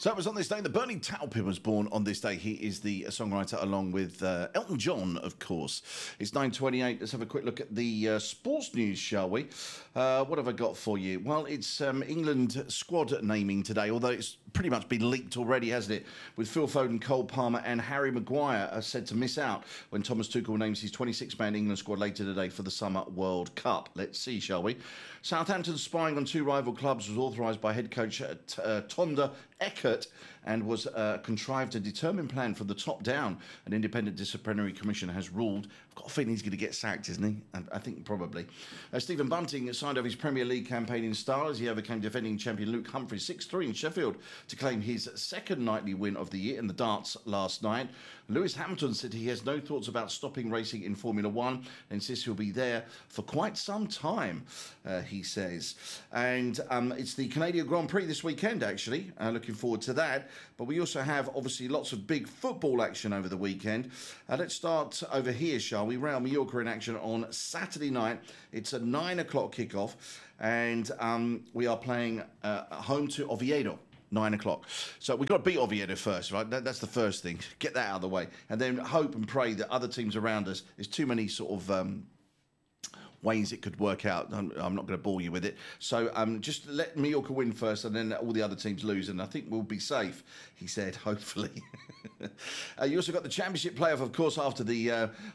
So it was on this day that Bernie Taupin was born on this day. He is the songwriter along with Elton John, of course. It's 9:28. Let's have a quick look at the sports news, shall we? What have I got for you? Well, it's England squad naming today, although it's pretty much been leaked already, hasn't it? With Phil Foden, Cole Palmer and Harry Maguire are said to miss out when Thomas Tuchel names his 26-man England squad later today for the Summer World Cup. Let's see, shall we? Southampton spying on two rival clubs was authorised by head coach Tonda Eckert and was contrived a determined plan from the top down. An independent disciplinary commission has ruled. I've got a feeling he's going to get sacked, isn't he? I think probably. Stephen Bunting signed off his Premier League campaign in style as he overcame defending champion Luke Humphries 6-3 in Sheffield to claim his second nightly win of the year in the darts last night. Lewis Hamilton said he has no thoughts about stopping racing in Formula One and insists he'll be there for quite some time, he says. And it's the Canadian Grand Prix this weekend, actually. Looking forward to that. But we also have, obviously, lots of big football action over the weekend. Let's start over here, shall we? Real Mallorca in action on Saturday night. It's a 9 o'clock kickoff, and we are playing home to Oviedo. 9 o'clock. So we've got to beat Oviedo first, right? That's the first thing. Get that out of the way. And then hope and pray that other teams around us, there's too many sort of ways it could work out. I'm not going to bore you with it. So just let Mallorca win first and then all the other teams lose, and I think we'll be safe, he said, hopefully. You also got the Championship playoff, of course, after the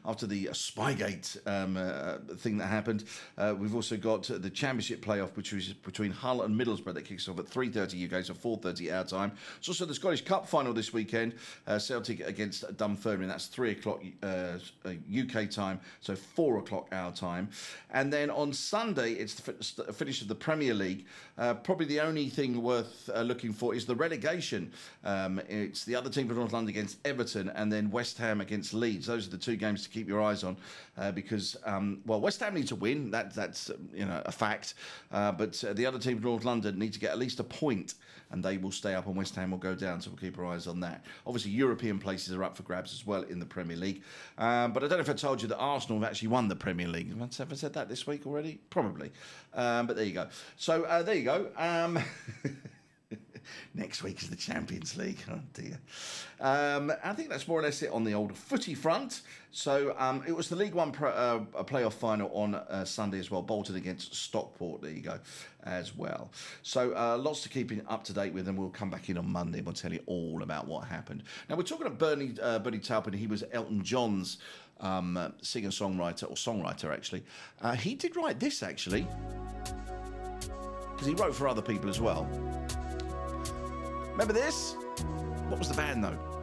Spygate thing that happened. We've also got the Championship playoff, which was between Hull and Middlesbrough, that kicks off at 3:30 UK, so 4:30 our time. It's also the Scottish Cup final this weekend, Celtic against Dunfermline. That's 3 o'clock UK time, so 4 o'clock our time. And then on Sunday, it's the finish of the Premier League. Probably the only thing worth looking for is the relegation. It's the other team from North London against Everton, and then West Ham against Leeds. Those are the two games to keep your eyes on, because West Ham need to win. That's a fact. But the other team from North London need to get at least a point, and they will stay up, and West Ham will go down. So we'll keep our eyes on that. Obviously, European places are up for grabs as well in the Premier League. But I don't know if I told you that Arsenal have actually won the Premier League. Have I said that this week already? Probably. But there you go. So there you go. Next week is the Champions League. Oh dear. I think that's more or less it on the old footy front. So it was the League One playoff final on Sunday as well. Bolton against Stockport. There you go as well. So lots to keep up to date with, and we'll come back in on Monday and we'll tell you all about what happened. Now we're talking about Bernie Taupin. He was Elton John's singer-songwriter actually. He did write this actually, because he wrote for other people as well. Remember this? What was the band though?